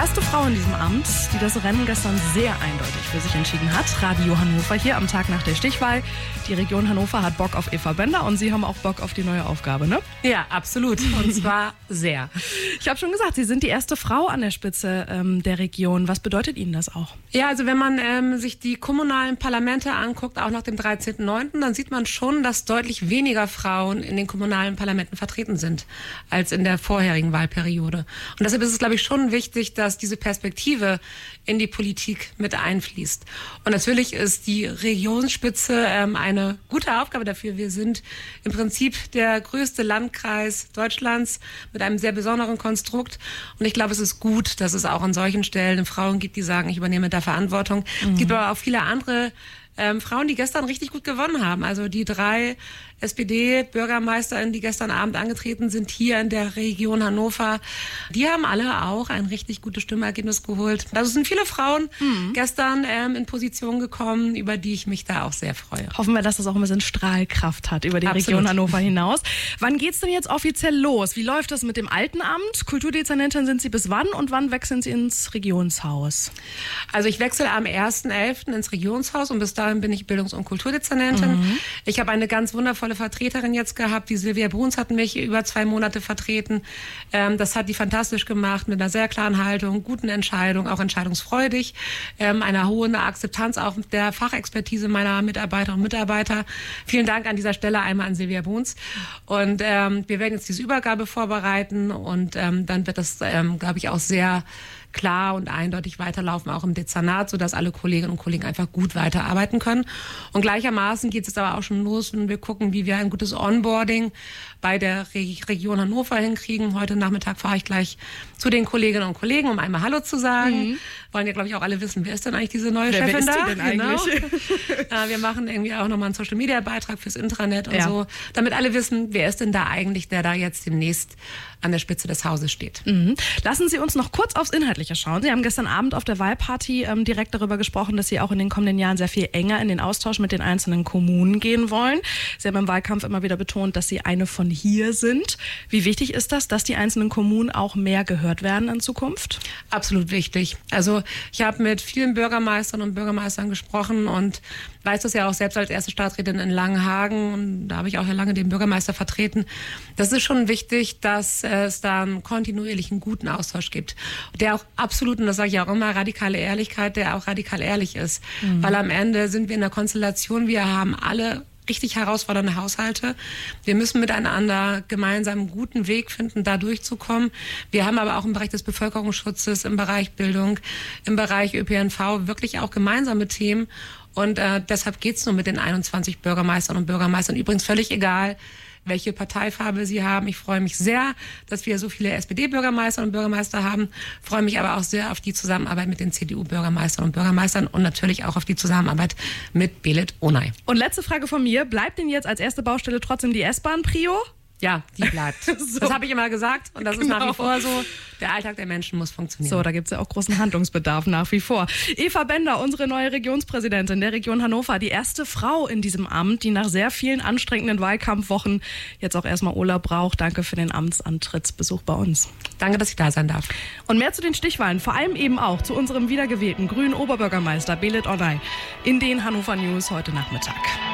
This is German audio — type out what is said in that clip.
erste Frau in diesem Amt, die das Rennen gestern sehr eindeutig für sich entschieden hat. Radio Hannover hier am Tag nach der Stichwahl. Die Region Hannover hat Bock auf Eva Bender und Sie haben auch Bock auf die neue Aufgabe, ne? Ja, absolut. Und zwar sehr. Ich habe schon gesagt, Sie sind die erste Frau an der Spitze der Region. Was bedeutet Ihnen das auch? Ja, also wenn man sich die kommunalen Parlamente anguckt, auch nach dem 13.09., dann sieht man schon, dass deutlich weniger Frauen in den kommunalen Parlamenten vertreten sind als in der vorherigen Wahlperiode. Und deshalb ist es, glaube ich, schon wichtig, dass diese Perspektive in die Politik mit einfließt. Und natürlich ist die Regionsspitze eine gute Aufgabe dafür. Wir sind im Prinzip der größte Landkreis Deutschlands mit einem sehr besonderen Konstrukt. Und ich glaube, es ist gut, dass es auch an solchen Stellen Frauen gibt, die sagen, ich übernehme da Verantwortung. Es gibt aber auch viele andere Frauen, die gestern richtig gut gewonnen haben. Also die 3 SPD-BürgermeisterInnen, die gestern Abend angetreten sind, hier in der Region Hannover, die haben alle auch ein richtig gutes Stimmergebnis geholt. Also sind viele Frauen gestern in Position gekommen, über die ich mich da auch sehr freue. Hoffen wir, dass das auch ein bisschen Strahlkraft hat über die Region Hannover hinaus. Wann geht's denn jetzt offiziell los? Wie läuft das mit dem alten Amt? Kulturdezernentin sind Sie bis wann und wann wechseln Sie ins Regionshaus? Also ich wechsle am 1.11. ins Regionshaus und bis dahin bin ich Bildungs- und Kulturdezernentin. Ich habe eine ganz wundervolle Vertreterin jetzt gehabt. Die Silvia Bruns hat mich über 2 Monate vertreten. Das hat die fantastisch gemacht, mit einer sehr klaren Haltung, guten Entscheidungen, auch entscheidungsfreudig, einer hohen Akzeptanz auch der Fachexpertise meiner Mitarbeiterinnen und Mitarbeiter. Vielen Dank an dieser Stelle einmal an Silvia Bruns. Und wir werden jetzt diese Übergabe vorbereiten und dann wird das, glaube ich, auch sehr klar und eindeutig weiterlaufen, auch im Dezernat, sodass alle Kolleginnen und Kollegen einfach gut weiterarbeiten können. Und gleichermaßen geht es jetzt aber auch schon los, wenn wir gucken, wie wir ein gutes Onboarding bei der Region Hannover hinkriegen. Heute Nachmittag fahre ich gleich zu den Kolleginnen und Kollegen, um einmal Hallo zu sagen. Wollen ja, glaube ich, auch alle wissen, wer ist denn eigentlich diese neue Chefin da? Wer ist die denn eigentlich? Wir machen irgendwie auch nochmal einen Social-Media-Beitrag fürs Intranet und so, damit alle wissen, wer ist denn da eigentlich, der da jetzt demnächst an der Spitze des Hauses steht. Lassen Sie uns noch kurz aufs Inhaltliche schauen. Sie haben gestern Abend auf der Wahlparty direkt darüber gesprochen, dass Sie auch in den kommenden Jahren sehr viel enger in den Austausch mit den einzelnen Kommunen gehen wollen. Sie haben im Wahlkampf immer wieder betont, dass Sie eine von hier sind. Wie wichtig ist das, dass die einzelnen Kommunen auch mehr gehört werden in Zukunft? Absolut wichtig. Also ich habe mit vielen Bürgermeistern und Bürgermeistern gesprochen und weiß das ja auch selbst als erste Stadträtin in Langenhagen. Und da habe ich auch ja lange den Bürgermeister vertreten. Das ist schon wichtig, dass es da einen kontinuierlichen, guten Austausch gibt. Der auch absolut, und das sage ich auch immer, radikale Ehrlichkeit, der auch radikal ehrlich ist. Weil am Ende sind wir in einer Konstellation, wir haben alle richtig herausfordernde Haushalte. Wir müssen miteinander gemeinsam einen guten Weg finden, da durchzukommen. Wir haben aber auch im Bereich des Bevölkerungsschutzes, im Bereich Bildung, im Bereich ÖPNV wirklich auch gemeinsame Themen. Und deshalb geht's nur mit den 21 Bürgermeistern und Bürgermeistern. Übrigens völlig egal, welche Parteifarbe sie haben. Ich freue mich sehr, dass wir so viele SPD-Bürgermeister und Bürgermeister haben. Freue mich aber auch sehr auf die Zusammenarbeit mit den CDU-Bürgermeistern und Bürgermeistern und natürlich auch auf die Zusammenarbeit mit Belit Onay. Und letzte Frage von mir. Bleibt denn jetzt als erste Baustelle trotzdem die S-Bahn-Prio? Ja, die bleibt. So. Das habe ich immer gesagt und das ist nach wie vor so. Der Alltag der Menschen muss funktionieren. So, da gibt es ja auch großen Handlungsbedarf nach wie vor. Eva Bender, unsere neue Regionspräsidentin der Region Hannover, die erste Frau in diesem Amt, die nach sehr vielen anstrengenden Wahlkampfwochen jetzt auch erstmal Urlaub braucht. Danke für den Amtsantrittsbesuch bei uns. Danke, dass ich da sein darf. Und mehr zu den Stichwahlen, vor allem eben auch zu unserem wiedergewählten grünen Oberbürgermeister Belit Onay in den Hannover News heute Nachmittag.